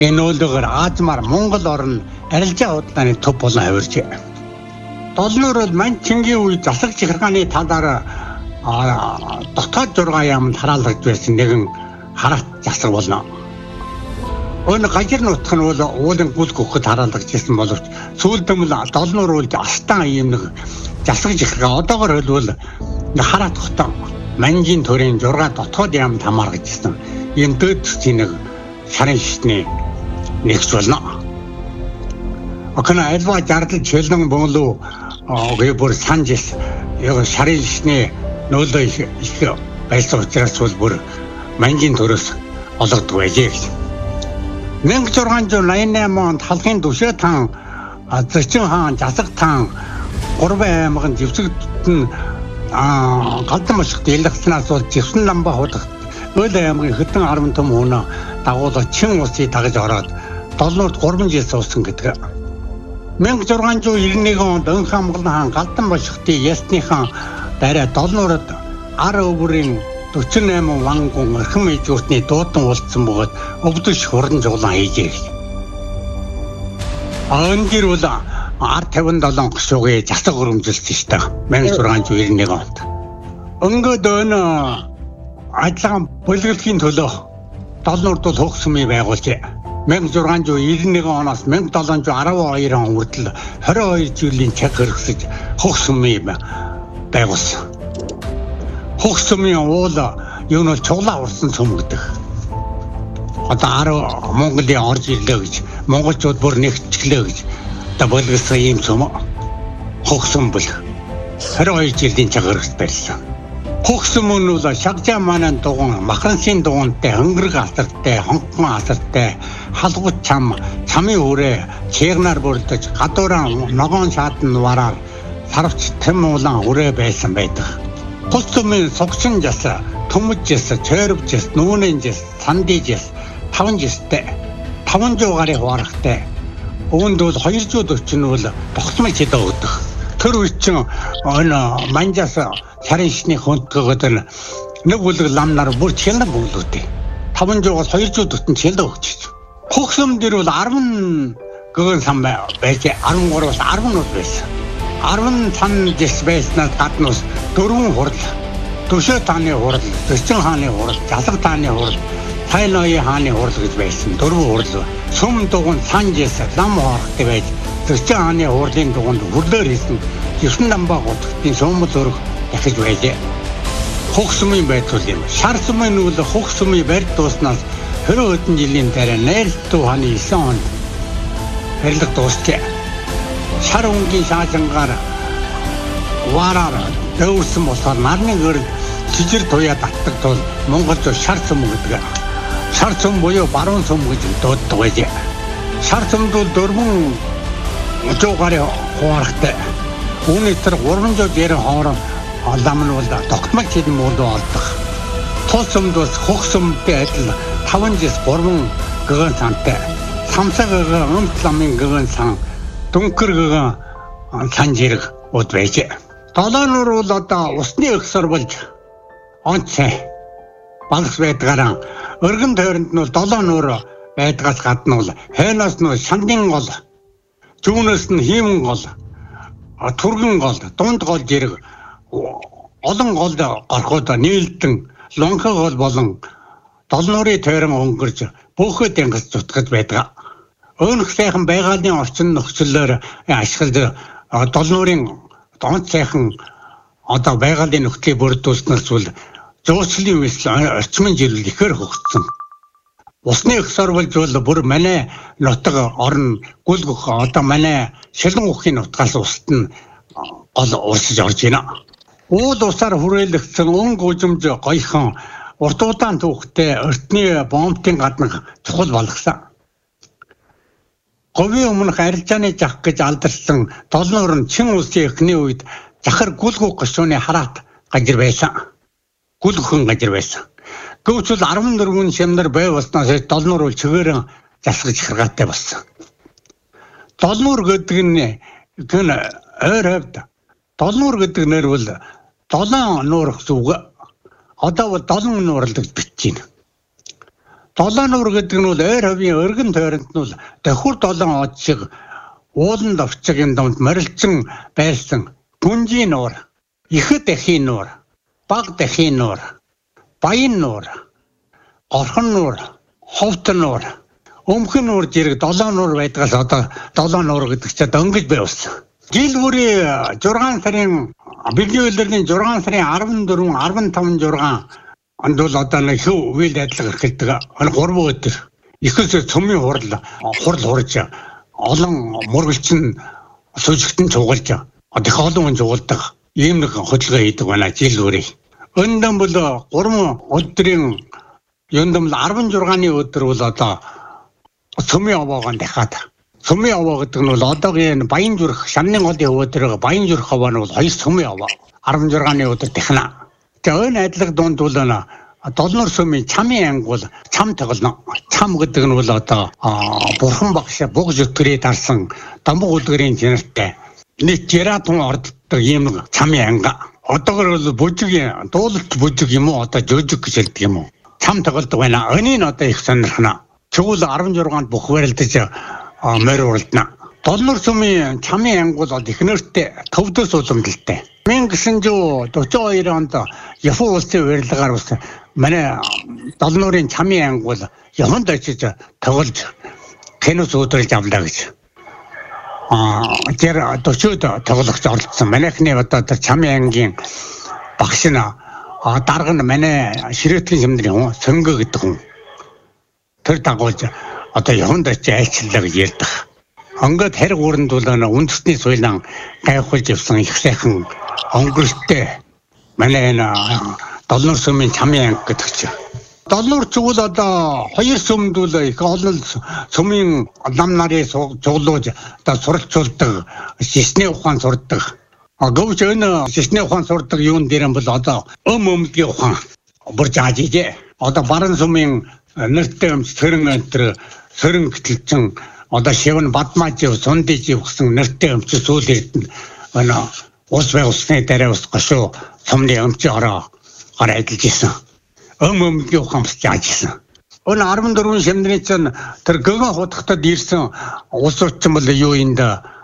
Энэ үйлдвэр Аазмаар Монгол орн арилжаа удааны төв болон авиржээ. Долноор бол Манчингийн үе засаг захиргааны талаар дотоод 6 яамд хараалгаж байсан нэгэн хараат засаг болно. Өн гажир нутх нь бол уулын гүл гөхөд хараалгаж байсан боловч сүүлдэмл долноор үл астан ийм нэг засаг захиргаа одоогор хэлбэл хараат хотон Манжийн төрийн 6 дотоод яамд хамааргаж байсан. Ийм дэд нэг шарын шитний нэгс болно. Окна альва жардал чөлөн бөглөө өөр санжис яг шарын шитний нөлөө их байсан учраас бүр Манжийн төрөөс олгодог байжээ. 1688 онд халахын түшээ таан Зочин хаан засаг таан 3 аймагын живсэгт нь галдан мошигт ялгснаас бол Живсэн ламба худагт Өөл аймагын хэдэн 10 том хүн дагуулж чин усыг дагаж ороод долнууд 3 жил суусан гэдэг. 1691 онд Өн хамглан хаан галдан мошигтын ясныхан дараа долнууд ар өврийн 48 вангун эрхэм ижүүртний дуудан уулзсан бөгөөд өвдөж хурдан жуулан хийжээ. Ангир бол R57 гшуугийн засаг хөрөмжилсөн шүү дээ. 1691 онд. Өнгөд өн ажлын бүлгэлгийн төлөө долнууд бол хөх сүмийг байгуулжээ. 1691 оноос 1712 он хүртэл 22 жилийн цаг хэрэгсэж хөх сүмийг байгуулсан. Хөх сүмийн уул юу нь чуглаа урсан сүм гэдэг. Одоо Монголын орж ирлээ гэж монголчууд бүр нэгтчлээ гэж одоо болгосон ийм сүм хөх сүм бол 22 жилийн цаг хэрэгс байсан. Хөх сүм нь бол шагжаа манан дугуун махрансын дугуунтай хөнгөрг асартай хонхон асартай халгууч цамын үрээ чигнаар бүрдэж гадууран ногоон шатан вараар сарвч тэм улаан үрээ байсан байдаг. Хөх сүмийн сугчин жас төмөж жас чойрв жас нүүнэн жас сандий жас 5 жастай 500 гаруй хуарахтай өвөнд бол 240 нь бол тогтмол чидэ өгдөг. Тэр үе чинь манжаас шарын шний хөнтгөгөд нэг бүлэг ламнаар бүр чилэн бүглүүдээ 500-аас 240 чилэн өгч. Хөх сүм дээр бол 10 гэгэн сан байж 13-аас 10 нут байсан. 10 сан жис байснаас гаднаас 4 хурал Түшээ тааны хурал, Зочин хааны хурал, Засаг тааны хурал, Тайнои хааны хурал гэж байсан. 4 хурал. Сүм дугуйн санжээс лам хоорохтой байж Зочин хааны хурлын дугуйнд хүрлээр хийсэн Живсэн ламба хотын сүм зөрөх дахиж байжээ. Хөх сүмийн байдлал юм. Шар сүмийн үл хөх сүмийн барьд дууснаас 20 хэдэн жилийн дараа Найлтуу хааны 9 онд барилга дуусчээ. Шар өнгийн шаажангаар вараар дэвсэн болохоор нарны гэрэл жижиг туяа татдаг тул монголчууд шар сүм гэдэг. Шар сүм буюу баруун сүм гэж дууддаг байжээ. Шар сүмд бол 400 гаруй хуарахтай. Үүний тэр 300 дээр хоорон лам нь бол тогтмол чидэн мөрдөө олдох. Тул сүмд бас хөх сүмтэй адил 5 жис 3 гэгэн сантай. Самсаг өмт ламын гэгэн сан дүнкэр гэгэн сан зэрэг ууд байжээ. Долооноор бол одоо усны өгсөр болж онцай балс байдгаараа өргөн тойронд нь долооноор байдгаас гадна бол хойноос нь шандын гол зүүнээс нь хиймэн гол түргэн гол дунд гол зэрэг олон гол горхоод нийлдэн лонхо гол болон долноорын тойрон өнгөрж бөөхөд янгас зүтгэж байдаг. Өөнөх сайхан байгалийн орчин нөхцөлөөр ашиглаж долноорын донт сайхан одоо байгалийн нөхцөлийг бүрдүүлснээр зүйл зуучлалын үйлсэл орчмын жиргэл ихээр хөгжсөн. Усны өгсөр болж бол бүр манай нутаг орн гүл гөх одоо манай шилэн уххийн нутгаас усд нь гол урсж орж байна. Уул усаар хүрээлэгдсэн өн гүжимж гоёхон урт удаан түүхтэй өртний бомбын гаднах чухал болгосон. Говийн өмнөх арилжааны зах гэж алдарсан долноор нь чин улсын эхний үед захар гүлгүү гашууны хараат гажир байсан. Гүлгхэн гажир байсан. Гэвч 14 шимнэр бай болсноос долноор бол чигээрэн засгаж хэргатай болсон. Долноор гэдэг нь гэн ойр хавьд долноор гэдэг нэр бол долоон нуурах зүг. Одоо бол долон нуурлаж битж байна. Долоон нуур гэдэг нь бол ойр хавийн өргөн тойронд нь бол давхар долоон од шиг уулан давчгийн домд морилцсон байрсан гүнжийн нуур, ихэд дахин нуур, баг дахин нуур, баян нуур, горхон нуур, ховт нуур, өмхөн нуур зэрэг долоон нуур байдгаас одоо долоон нуур гэдэг чинь дөнгөж байвсан. Жил бүрийн 6 сарын бидний улирлын 6 сарын 14, 15, 6 онд бол одоо нэг үйл ажиллагаа эрхэлдэг 3 өдөр ихээс цөмийн хурал хурж олон мөргөлчин сүжигтэн цугалж их олон хүн цугалдаг ийм нэг хөдөлгөөн хийдэг байна жил бүрийн. Өнөөдөр бол 3 өдрийн юундам 16-ны өдөр бол одоо цөмийн овоогоо дахиад цөмийн овоо гэдэг нь бол одоогийн баян зүрх шанны голын өвөдөр баян зүрх овоо нь бол 2 цөмийн овоо 16-ны өдөр дахина. Тэгээ энэ адилах дунд бол долнор сүмийн чамын анги бол чам тоглоно. Чам гэдэг нь бол одоо бурхан багш буг зүтгэрээ дарсан дамбуг үлгэрийн чанартай нэг жиратун орддог ийм чамын анги. Одоогор бол бүжиг дуулалт бүжиг юм уу одоо жожиг гэж хэлдэг юм уу. Чам тоглодог байна. Өнийг одоо их сонирхно. Чүгэл 16-нд бүх барилдаж морь уралдана. Долнор сүмийн чамын анги бол ихнэртэй төвдөөс уламжлалтай. 1942 онд Япон улсын барилгаар ус манай долнорын чамын анги бол Японд очиж тоглож кинос өдрөлж авлаа гэж. Тэр 40-од тоглогч оролцсон. Манайхны одоо чамын ангийн багш нь дарга нь манай ширээтгэн шимдрийн Сонгө гэдэг хүн. Тэр дагуулж одоо Японд очиж айлчлаа гэж ярьдаг. Онгод хэрэг өрөнд бол үндэсний соёлын гайхуулж явсан их сайхан өнгөрөлттэй манай энэ долнор сүмийн чамын анги гэдэг чинь. Долнор чугал одоо 2 сүмд бол их олон сүмийн нам нарын цуглуулж одоо суралцуулдаг, шишний ухаан сурдаг. Гэвч энэ шишний ухаан сурдаг юун дээр нь бол одоо өмгийн ухаан бурж аажээ. Одоо баран сүмийн нэртэй өмч сөрөн гэтэлцэн одоо шивэн бадмажив сундижив гэсэн нэртэй өмч сүүл эрдэнэ ус усны дараа ус гашуу сумны өмч ороо ажиллаж исэн. Өмгийн ухаан бас яаж исэн. Өн 14 шимдрийн чинь тэр гэгэн хутагтад ирсэн ус урчин бол юу энд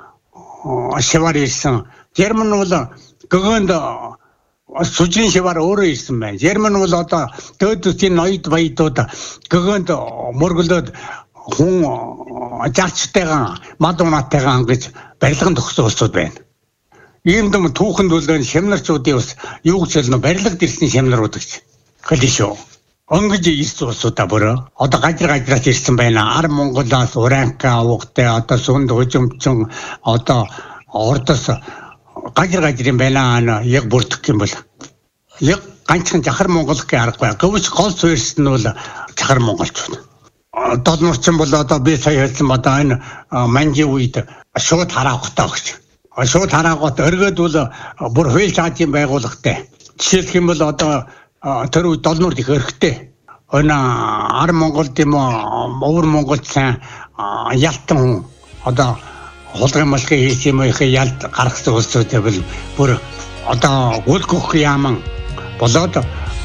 шиваар ирсэн. Герман бол гэгэнд сүжгийн шиваар өөрөө ирсэн байна. Герман бол одоо дөөдсийн ноёд баядууд гэгэнд мөргөлөд хүн жагчтайгаа мад унаатайгаа ингэж барилгын төгсөн улсууд байна. Ийм дэм түүхэнд бол шимнарчуудын бас юу гэж хэлнэ барилгад ирсэн шимнарууд гэж хэлээ шүү. Өнгөж ирсэн улсуудаа бүр одоо гажраас ирсэн байна. Ар Монголоос Уранка авахтай одоо сүнд хожимчин одоо ордос гажрын байна яг бүрдэх юм бол яг ганцхан жахар Монгол гэх аргагүй. Гэвч гол суурьс нь бол жахар монголчууд. Долнорчин бол одоо би сая хэлсэн одоо энэ манжийн үед шууд хараахтай гэж. Шууд хараахт өргөд бол бүр хууль цаазын байгууллагатай. Жишээлх юм бол одоо тэр үед долнорд их өрхтэй. Өн ар Монголд юм уу өвөр Монголд сайн ялтан хүн одоо хулгай малгай хийх юм их ялт гаргасан улсууд бол бүр одоо гүлгөх яаман болоод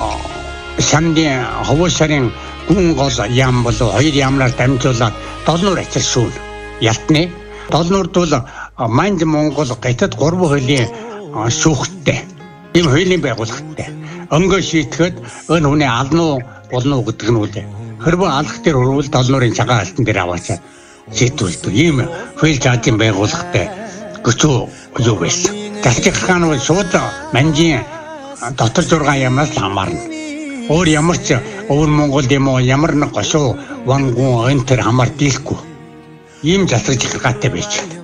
шандын ховоо шарын гүн гол яам бол 2 яамнаар дамжуулаад долнор ачиршүүн ялтны долнорд бол манж Монгол гатад 3 хуулийн шүүхттэй ийм хуулийн байгууллагатай өнгө шийтгэхэд өн хүний алнуу болно гэдэг нь үлээ хэрвээ алах дээр хөрвөл долнорын цагаан алтан дээр аваачаад шийдвэрлэдэг ийм хууль цаазын байгууллагатай гүцүү юу байсан. Тасчиххан бол шууд манжийн дотор 6 ямаас хамаарна. Өөр ямар ч өвөр Монгол юм уу ямар нэг гошуу вангун энэ төр хамаар дийлэхгүй. Ийм засаг захиргаатай байж.